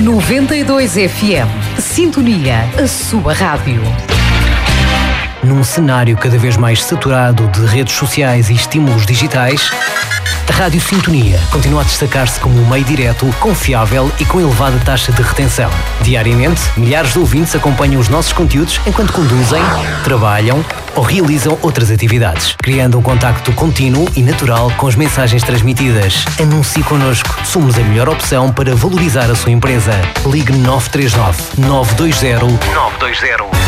92 FM. Sintonia, a sua rádio. Num cenário cada vez mais saturado de redes sociais e estímulos digitais, a Rádio Sintonia continua a destacar-se como um meio direto, confiável e com elevada taxa de retenção. Diariamente, milhares de ouvintes acompanham os nossos conteúdos enquanto conduzem, trabalham ou realizam outras atividades, criando um contacto contínuo e natural com as mensagens transmitidas. Anuncie connosco. Somos a melhor opção para valorizar a sua empresa. Ligue 939 920 920.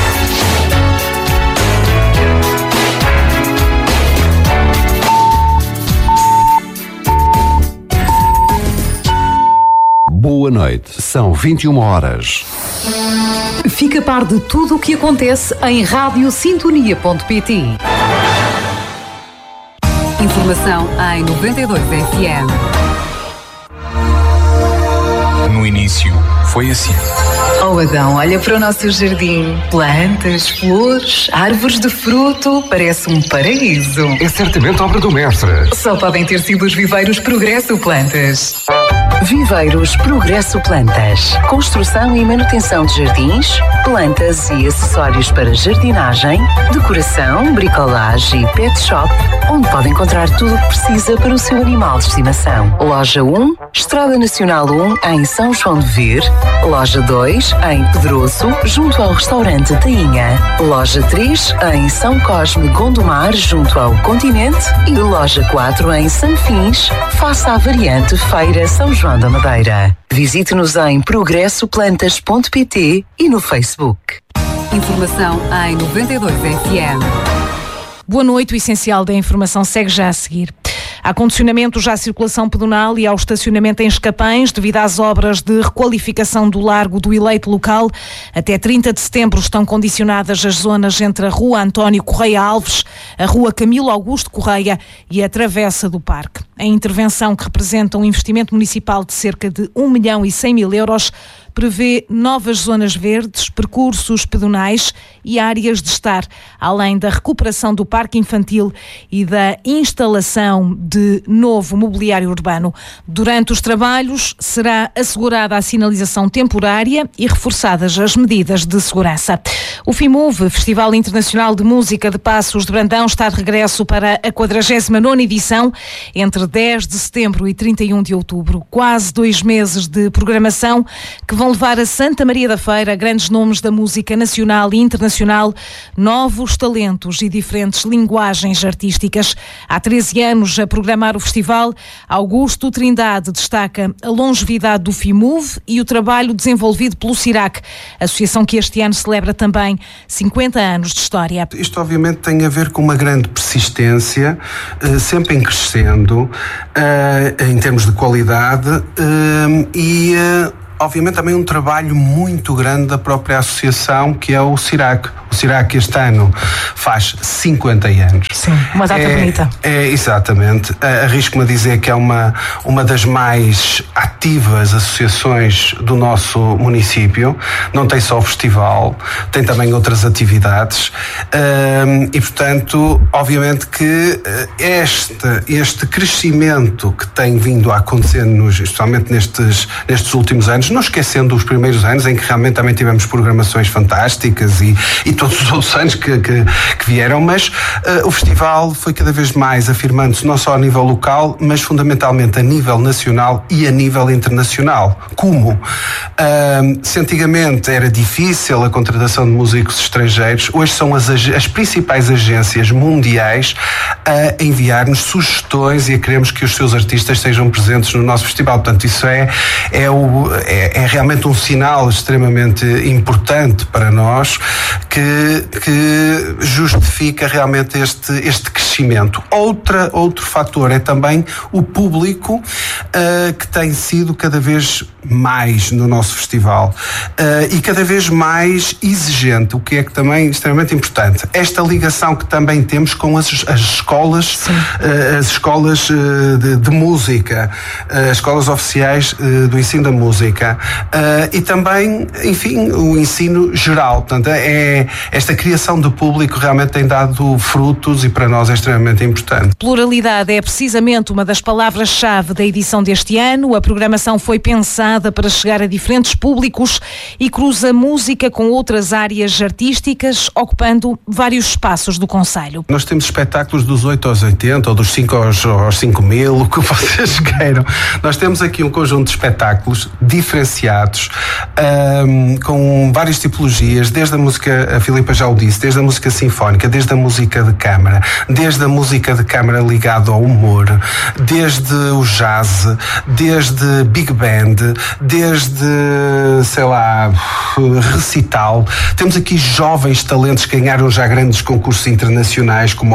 Boa noite, são 21 horas. Fica a par de tudo o que acontece em radiosintonia.pt. Informação em 92 FM. No início, foi assim. Oh Adão, olha para o nosso jardim. Plantas, flores, árvores de fruto. Parece um paraíso. É certamente obra do mestre. Só podem ter sido os viveiros Progresso Plantas. Viveiros Progresso Plantas. Construção e manutenção de jardins, plantas e acessórios para jardinagem, decoração, bricolagem e pet shop, onde pode encontrar tudo o que precisa para o seu animal de estimação. Loja 1, Estrada Nacional 1, em São João de Vir. Loja 2, em Pedroso, junto ao restaurante Tainha. Loja 3, em São Cosme, Gondomar, junto ao Continente. E loja 4, em Sanfins, face à variante Feira São João da Madeira. Visite-nos em progressoplantas.pt e no Facebook. Informação em 92 FM. Boa noite, o essencial da informação segue já a seguir. Há condicionamento já à circulação pedonal e ao estacionamento em Escapães devido às obras de requalificação do largo do eleito local. Até 30 de setembro estão condicionadas as zonas entre a Rua António Correia Alves, a Rua Camilo Augusto Correia e a Travessa do Parque. A intervenção, que representa um investimento municipal de cerca de 1.100.000 euros, prevê novas zonas verdes, percursos pedonais e áreas de estar, além da recuperação do parque infantil e da instalação de novo mobiliário urbano. Durante os trabalhos será assegurada a sinalização temporária e reforçadas as medidas de segurança. O FIMUV, Festival Internacional de Música de Passos de Brandão, está de regresso para a 49ª edição entre 10 de setembro e 31 de outubro. Quase 2 meses de programação que vão levar a Santa Maria da Feira grandes nomes da música nacional e internacional, novos talentos e diferentes linguagens artísticas. Há 13 anos a programar o festival, Augusto Trindade destaca a longevidade do FIMUV e o trabalho desenvolvido pelo CIRAC, associação que este ano celebra também 50 anos de história. Isto obviamente tem a ver com uma grande persistência, sempre em crescendo, em termos de qualidade e obviamente também um trabalho muito grande da própria associação, que é o CIRAC. O CIRAC este ano faz 50 anos. Sim, uma data bonita. Exatamente. Arrisco-me a dizer que é uma das mais ativas associações do nosso município. Não tem só o festival, tem também outras atividades. E, portanto, obviamente que este crescimento que tem vindo a acontecer, especialmente nestes últimos anos, não esquecendo os primeiros anos em que realmente também tivemos programações fantásticas e todos os outros anos que vieram, mas o festival foi cada vez mais afirmando-se não só a nível local, mas fundamentalmente a nível nacional e a nível internacional. Como? Se antigamente era difícil a contratação de músicos estrangeiros, hoje são as principais agências mundiais a enviar-nos sugestões e a queremos que os seus artistas estejam presentes no nosso festival. Portanto, isso é realmente um sinal extremamente importante para nós que justifica realmente este crescimento. Outro fator é também o público que tem sido cada vez mais no nosso festival e cada vez mais exigente, o que é que também é extremamente importante. Esta ligação que também temos com as escolas, as escolas de música, as escolas oficiais do ensino da música. música e também, enfim, o ensino geral. Portanto, esta criação de público realmente tem dado frutos e para nós é extremamente importante. Pluralidade é precisamente uma das palavras-chave da edição deste ano. A programação foi pensada para chegar a diferentes públicos e cruza música com outras áreas artísticas, ocupando vários espaços do concelho. Nós temos espetáculos dos 8 aos 80 ou dos 5 aos 5 mil, o que vocês queiram. Nós temos aqui um conjunto de espetáculos diferenciados, com várias tipologias, desde a música, a Filipa já o disse, desde a música sinfónica, desde a música de câmara, desde a música de câmara ligada ao humor, desde o jazz, desde big band, desde, sei lá, recital. Temos aqui jovens talentos que ganharam já grandes concursos internacionais, como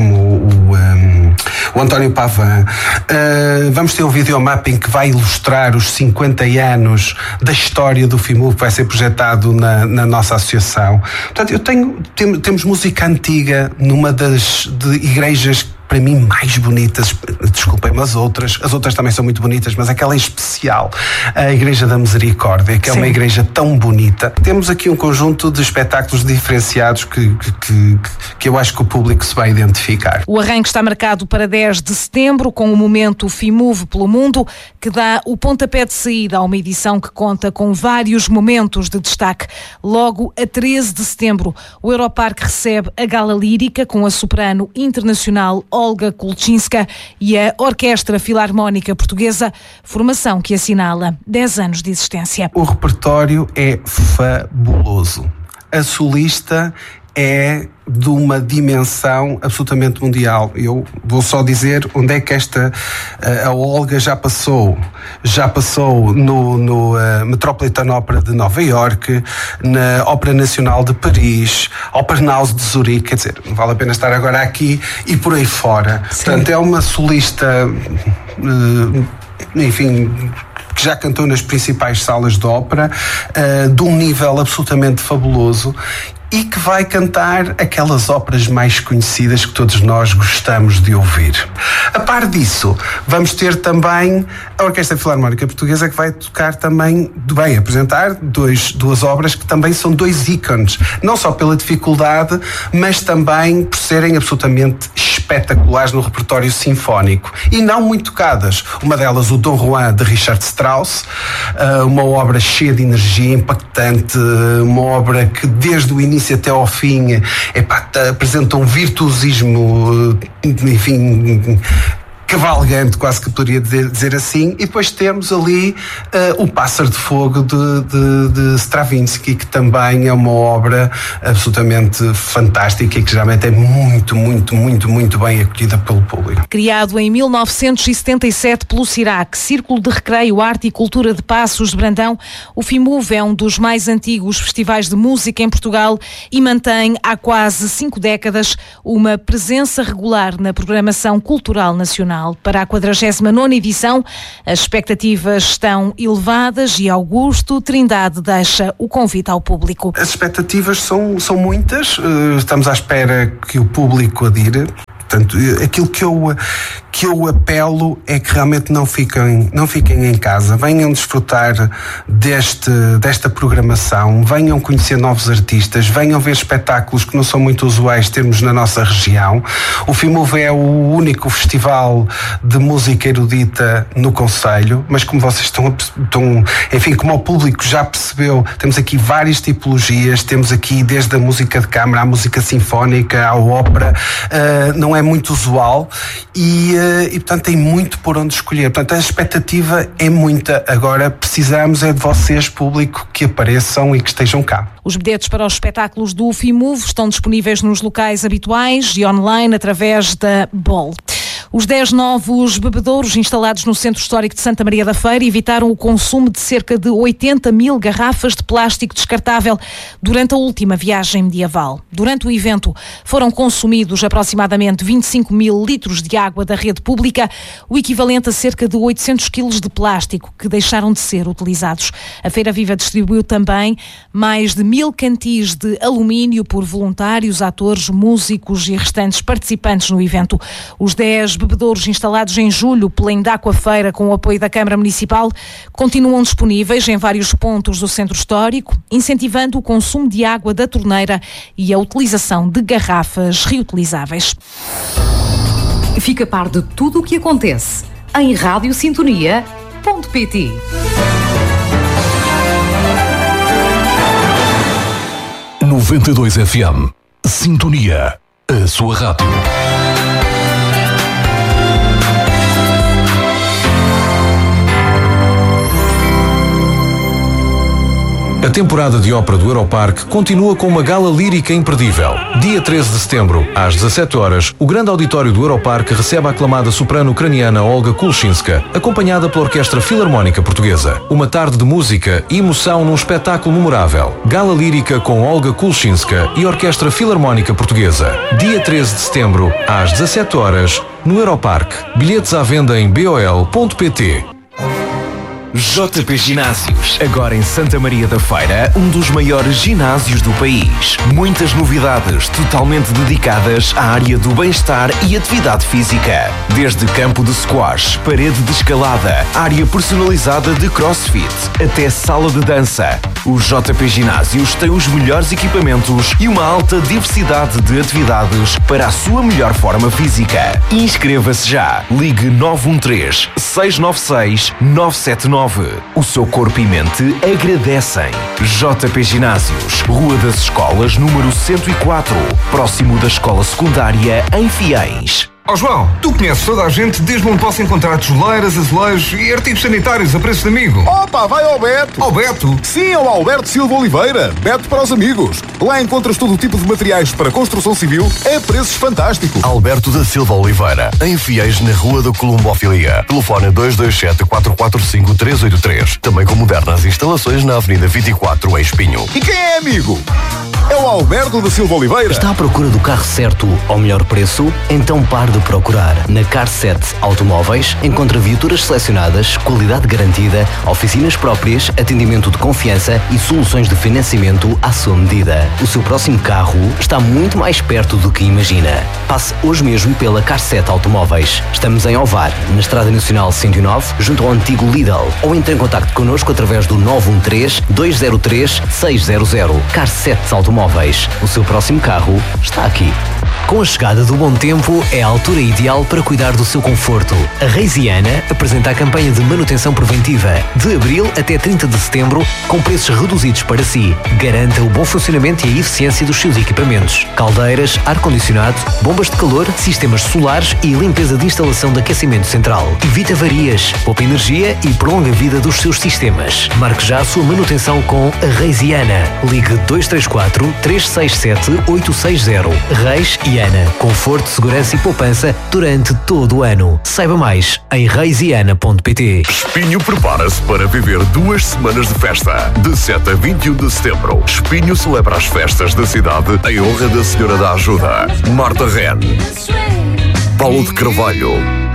o António Pavan. Vamos ter um videomapping que vai ilustrar os 50 anos da história do FIMUV, que vai ser projetado na nossa associação. Portanto, temos música antiga numa das igrejas para mim mais bonitas, desculpem-me as outras também são muito bonitas, mas aquela em especial, a Igreja da Misericórdia, que é uma igreja tão bonita. Temos aqui um conjunto de espetáculos diferenciados que eu acho que o público se vai identificar. O arranque está marcado para 10 de setembro, com o momento FIMUV pelo Mundo, que dá o pontapé de saída a uma edição que conta com vários momentos de destaque. Logo a 13 de setembro, o Europarque recebe a Gala Lírica com a soprano internacional Olga Kulczynska e a Orquestra Filarmónica Portuguesa, formação que assinala 10 anos de existência. O repertório é fabuloso. A solista é de uma dimensão absolutamente mundial. Eu vou só dizer onde é que a Olga já passou. Já passou no Metropolitan Opera de Nova Iorque, na Ópera Nacional de Paris, Opernhaus de Zurique, quer dizer, não vale a pena estar agora aqui e por aí fora. Sim. Portanto, é uma solista, enfim, que já cantou nas principais salas de ópera, de um nível absolutamente fabuloso, e que vai cantar aquelas óperas mais conhecidas que todos nós gostamos de ouvir. A par disso, vamos ter também a Orquestra Filarmónica Portuguesa, que vai tocar também, apresentar duas obras que também são dois ícones, não só pela dificuldade, mas também por serem absolutamente espetaculares no repertório sinfónico e não muito tocadas. Uma delas, o Dom Juan de Richard Strauss, uma obra cheia de energia, impactante, uma obra que desde o início até ao fim apresenta um virtuosismo, enfim, cavalgante, quase que poderia dizer assim. E depois temos ali o Pássaro de Fogo de Stravinsky, que também é uma obra absolutamente fantástica e que geralmente é muito, muito, muito, muito bem acolhida pelo público. Criado em 1977 pelo CIRAC, Círculo de Recreio, Arte e Cultura de Passos de Brandão, o FIMUV é um dos mais antigos festivais de música em Portugal e mantém há quase 5 décadas uma presença regular na programação cultural nacional. Para a 49ª edição, as expectativas estão elevadas e Augusto Trindade deixa o convite ao público. As expectativas são muitas, estamos à espera que o público adira. Portanto, aquilo que eu apelo é que realmente não fiquem em casa, venham desfrutar desta programação, venham conhecer novos artistas, venham ver espetáculos que não são muito usuais termos na nossa região. O FIMUV é o único festival de música erudita no concelho, mas como vocês enfim, como o público já percebeu, temos aqui várias tipologias, temos aqui desde a música de câmara à música sinfónica, à ópera, não é muito usual e portanto tem muito por onde escolher. Portanto, a expectativa é muita. Agora precisamos é de vocês, público, que apareçam e que estejam cá. Os bilhetes para os espetáculos do FIMUV estão disponíveis nos locais habituais e online através da BOL. Os 10 novos bebedouros instalados no Centro Histórico de Santa Maria da Feira evitaram o consumo de cerca de 80 mil garrafas de plástico descartável durante a última viagem medieval. Durante o evento foram consumidos aproximadamente 25 mil litros de água da rede pública, o equivalente a cerca de 800 quilos de plástico que deixaram de ser utilizados. A Feira Viva distribuiu também mais de 1000 cantis de alumínio por voluntários, atores, músicos e restantes participantes no evento. Os 10 bebedouros instalados em julho pela Indacoafeira com o apoio da Câmara Municipal continuam disponíveis em vários pontos do centro histórico, incentivando o consumo de água da torneira e a utilização de garrafas reutilizáveis. Fica a par de tudo o que acontece em radiosintonia.pt. – 92 FM. Sintonia. A sua rádio. A temporada de ópera do Europarque continua com uma gala lírica imperdível. Dia 13 de setembro, às 17 horas, o grande auditório do Europarque recebe a aclamada soprano ucraniana Olga Kulchinska, acompanhada pela Orquestra Filarmónica Portuguesa. Uma tarde de música e emoção num espetáculo memorável. Gala lírica com Olga Kulchinska e Orquestra Filarmónica Portuguesa. Dia 13 de setembro, às 17 horas, no Europarque. Bilhetes à venda em bol.pt. JP Ginásios, agora em Santa Maria da Feira, um dos maiores ginásios do país. Muitas novidades totalmente dedicadas à área do bem-estar e atividade física. Desde campo de squash, parede de escalada, área personalizada de crossfit, até sala de dança. O JP Ginásios tem os melhores equipamentos e uma alta diversidade de atividades para a sua melhor forma física. Inscreva-se já. Ligue 913-696-979. O seu corpo e mente agradecem. JP Ginásios, Rua das Escolas, número 104, próximo da Escola Secundária em Fiéis. Ó João, tu conheces toda a gente desde onde posso encontrar tijoleiras, azulejos e artigos sanitários a preço de amigo. Opa, vai ao Beto! Ao Beto? Sim, ao Alberto Silva Oliveira. Beto para os amigos. Lá encontras todo o tipo de materiais para construção civil a preços fantásticos. Alberto da Silva Oliveira, em Fiéis, na Rua da Colombofilia. Telefone 227-445-383. Também com modernas instalações na Avenida 24, em Espinho. E quem é amigo? É o Alberto da Silva Oliveira. Está à procura do carro certo ao melhor preço? Então pare de procurar. Na Car7 Automóveis encontra viaturas selecionadas, qualidade garantida, oficinas próprias, atendimento de confiança e soluções de financiamento à sua medida. O seu próximo carro está muito mais perto do que imagina. Passe hoje mesmo pela Car7 Automóveis. Estamos em Ovar, na Estrada Nacional 109, junto ao antigo Lidl. Ou entre em contacto connosco através do 913-203-600. Car7 Automóveis. O seu próximo carro está aqui. Com a chegada do bom tempo, é a altura ideal para cuidar do seu conforto. A Reisiana apresenta a campanha de manutenção preventiva de abril até 30 de setembro, com preços reduzidos para si. Garanta o bom funcionamento e a eficiência dos seus equipamentos. Caldeiras, ar-condicionado, bombas de calor, sistemas solares e limpeza de instalação de aquecimento central. Evite avarias, poupa energia e prolonga a vida dos seus sistemas. Marque já a sua manutenção com a Reisiana. Ligue 234-367-860. Reis e Ana. Conforto, segurança e poupança durante todo o ano. Saiba mais em reisiana.pt. Espinho prepara-se para viver 2 semanas de festa. De 7 a 21 de setembro, Espinho celebra as festas da cidade em honra da Senhora da Ajuda. Marta Ren, Paulo de Carvalho,